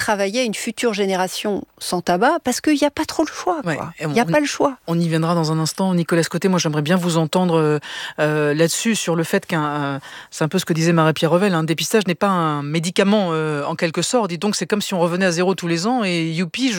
travailler à une future génération sans tabac parce qu'il n'y a pas trop le choix. Ouais, Il n'y a pas le choix. On y viendra dans un instant. Nicolas Scotté, moi j'aimerais bien vous entendre là-dessus, sur le fait c'est un peu ce que disait Marie-Pierre Revel, un dépistage n'est pas un médicament en quelque sorte. Dis donc, c'est comme si on revenait à zéro tous les ans et youpi,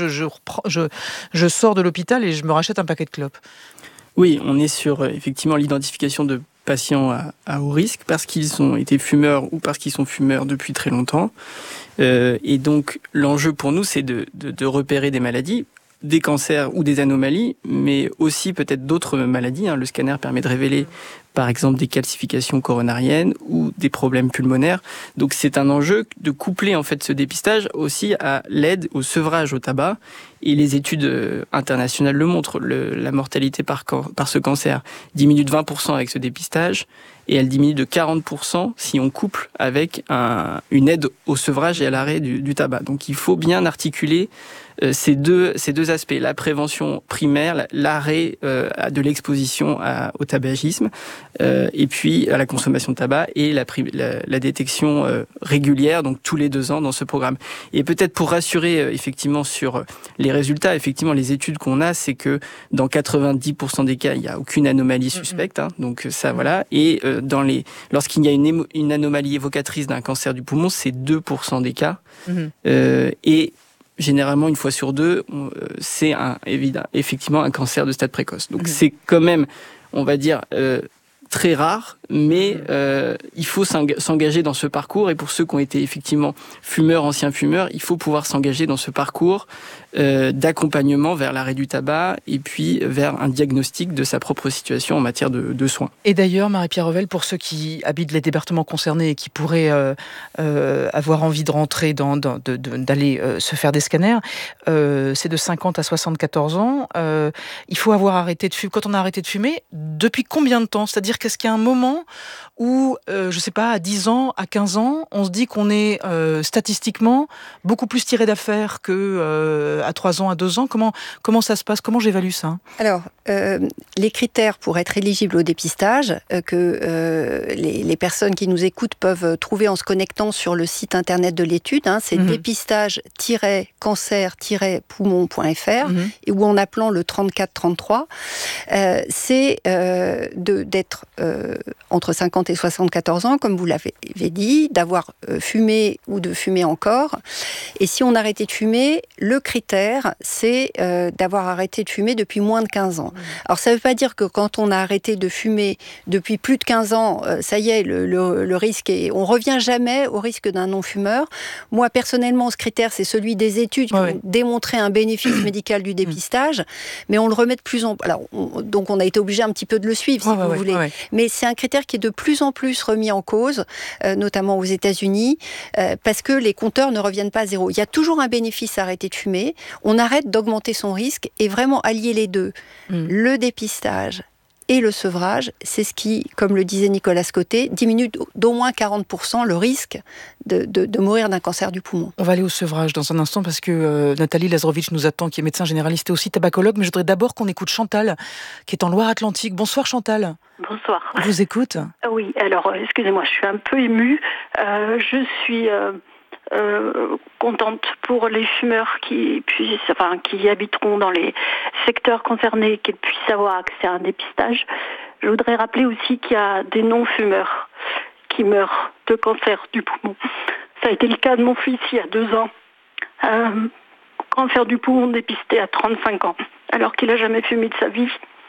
je sors de l'hôpital et je me rachète un paquet de clopes. Oui, on est sur effectivement l'identification de patients à haut risque parce qu'ils ont été fumeurs ou parce qu'ils sont fumeurs depuis très longtemps. Et donc l'enjeu pour nous, c'est de repérer des maladies, des cancers ou des anomalies, mais aussi peut-être d'autres maladies. Le scanner permet de révéler par exemple des calcifications coronariennes ou des problèmes pulmonaires. Donc c'est un enjeu de coupler en fait ce dépistage aussi à l'aide au sevrage au tabac. Et les études internationales le montrent, la mortalité par ce cancer diminue de 20% avec ce dépistage et elle diminue de 40% si on couple avec une aide au sevrage et à l'arrêt du tabac. Donc il faut bien articuler ces deux aspects, la prévention primaire, l'arrêt de l'exposition au tabagisme, et puis à la consommation de tabac et la détection régulière, donc tous les 2 ans dans ce programme. Et peut-être pour rassurer effectivement sur les résultats, effectivement les études qu'on a, c'est que dans 90% des cas, il n'y a aucune anomalie suspecte, donc ça voilà. Et lorsqu'il y a une anomalie évocatrice d'un cancer du poumon, c'est 2% des cas. Et généralement, 1 fois sur 2, c'est effectivement un cancer de stade précoce. Donc c'est quand même, on va dire, très rare, mais il faut s'engager dans ce parcours. Et pour ceux qui ont été effectivement fumeurs, anciens fumeurs, il faut pouvoir s'engager dans ce parcours d'accompagnement vers l'arrêt du tabac et puis vers un diagnostic de sa propre situation en matière de soins. Et d'ailleurs, Marie-Pierre Revel, pour ceux qui habitent les départements concernés et qui pourraient avoir envie de rentrer, d'aller se faire des scanners, c'est de 50 à 74 ans. Il faut avoir arrêté de fumer. Quand on a arrêté de fumer, depuis combien de temps ? C'est-à-dire qu'est-ce qu'il y a un moment où, je ne sais pas, à 10 ans, à 15 ans, on se dit qu'on est statistiquement beaucoup plus tiré d'affaire que à 3 ans, à 2 ans. Comment ça se passe ? Comment j'évalue ça ? Alors, les critères pour être éligible au dépistage, que les personnes qui nous écoutent peuvent trouver en se connectant sur le site internet de l'étude, c'est dépistage-cancer-poumon.fr, et ou en appelant le 3433, c'est d'être entre 50 et 74 ans, comme vous l'avez dit, d'avoir fumé ou de fumer encore. Et si on a arrêté de fumer, le critère, c'est d'avoir arrêté de fumer depuis moins de 15 ans. Alors, ça ne veut pas dire que quand on a arrêté de fumer depuis plus de 15 ans, ça y est, le risque est... On ne revient jamais au risque d'un non-fumeur. Moi, personnellement, ce critère, c'est celui des études qui ont démontré un bénéfice médical du dépistage, mais on le remet de plus en plus... Donc, on a été obligé un petit peu de le suivre, si vous voulez. Mais c'est un critère qui est de plus en plus remis en cause, notamment aux États-Unis, parce que les compteurs ne reviennent pas à zéro. Il y a toujours un bénéfice à arrêter de fumer. On arrête d'augmenter son risque et vraiment allier les deux. Le dépistage et le sevrage, c'est ce qui, comme le disait Nicolas Scotté, diminue d'au moins 40% le risque de mourir d'un cancer du poumon. On va aller au sevrage dans un instant parce que Nathalie Lazarowicz nous attend, qui est médecin généraliste et aussi tabacologue. Mais je voudrais d'abord qu'on écoute Chantal, qui est en Loire-Atlantique. Bonsoir Chantal. Bonsoir. On vous écoute. Oui, alors excusez-moi, je suis un peu émue. Je suis contente pour les fumeurs qui habiteront dans les secteurs concernés, qu'ils puissent avoir accès à un dépistage. Je voudrais rappeler aussi qu'il y a des non-fumeurs qui meurent de cancer du poumon. Ça a été le cas de mon fils il y a 2 ans. Cancer du poumon dépisté à 35 ans, alors qu'il n'a jamais fumé de sa vie.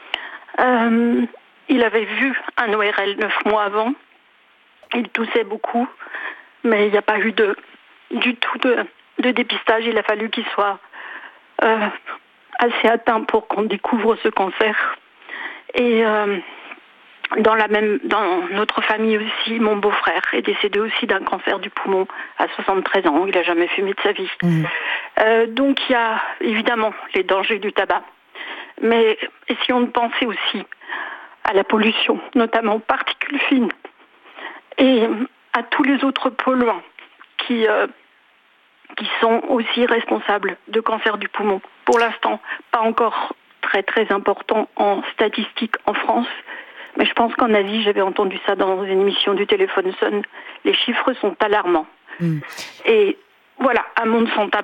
Il avait vu un ORL 9 mois avant. Il toussait beaucoup, mais il n'y a pas eu du tout de dépistage. Il a fallu qu'il soit assez atteint pour qu'on découvre ce cancer. Et dans notre famille aussi, mon beau-frère est décédé aussi d'un cancer du poumon à 73 ans. Il n'a jamais fumé de sa vie. Donc il y a évidemment les dangers du tabac. Mais essayons de penser aussi à la pollution, notamment aux particules fines, et à tous les autres polluants qui sont aussi responsables de cancer du poumon. Pour l'instant, pas encore très très important en statistiques en France, mais je pense qu'en Asie, j'avais entendu ça dans une émission du Téléphone sonne, les chiffres sont alarmants. Et voilà, un monde sans tabac.